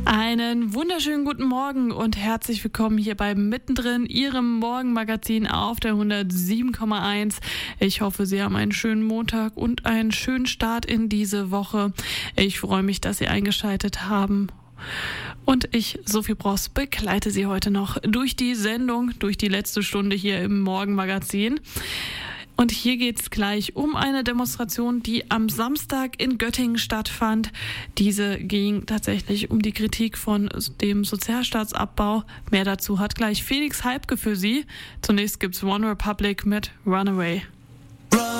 Einen wunderschönen guten Morgen und herzlich willkommen hier bei Mittendrin, Ihrem Morgenmagazin auf der 107,1. Ich hoffe, Sie haben einen schönen Montag und einen schönen Start in diese Woche. Ich freue mich, dass Sie eingeschaltet haben. Und ich, Sophie Bross, begleite Sie heute noch durch die Sendung, durch die letzte Stunde hier im Morgenmagazin. Und hier geht es gleich um eine Demonstration, die am Samstag in Göttingen stattfand. Diese ging tatsächlich um die Kritik von dem Sozialstaatsabbau. Mehr dazu hat gleich Felix Heibke für Sie. Zunächst gibt's One Republic mit Runaway.